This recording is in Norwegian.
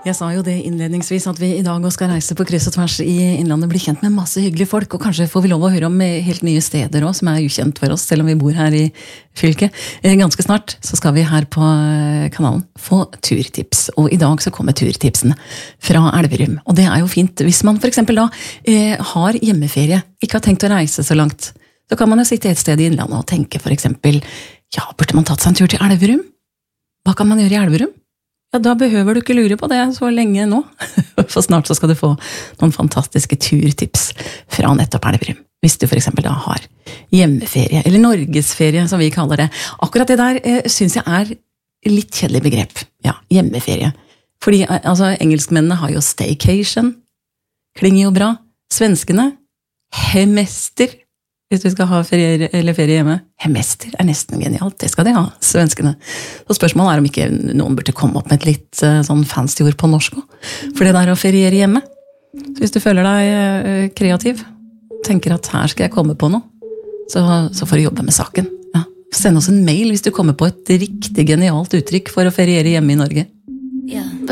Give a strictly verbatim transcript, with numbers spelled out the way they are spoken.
Jeg sa jo det innledningsvis at vi i dag også skal reise på kryss og tvers i Innlandet, bli kjent med masse hyggelige folk, og kanskje får vi lov å høre om helt nye steder også, som er ukjent for oss, selv om vi bor her i fylket. Ganske snart så skal vi her på kanalen få turtips, og i dag så kommer turtipsene fra Elverum. Og det er jo fint hvis man for eksempel da eh, har hjemmeferie, ikke har tenkt å reise så langt. Så kan man jo sitte et sted i Innlandet og tenke for eksempel, ja, burde man tatt seg en tur til Elverum? Hva kan man gjøre i Elverum? Ja, da behøver du ikke lure på det så lenge nå. For snart så skal du få noen fantastiske turtips fra nettopp Elverum. Hvis du for eksempel da har hjemmeferie, eller norgesferie som vi kaller det. Akkurat det der eh, synes jeg er litt kjedelig begrep. Ja, hjemmeferie. Fordi altså, engelskmennene har jo staycation, klinger jo bra. Svenskene, hemester. Hvis du skal ha ferie, eller ferie hjemme. Hemester er nesten genialt, det skal de ha, svenskene. Så spørsmålet er om ikke noen burde komme opp med et litt sånn fancy ord på norsk også. For det der å feriere hjemme. Så hvis du føler deg kreativ, tenker at her skal jeg komme på noe, så, så får du jobbe med saken. Ja. Send oss en mail hvis du kommer på et riktig genialt uttrykk for å feriere hjemme i Norge. Ja.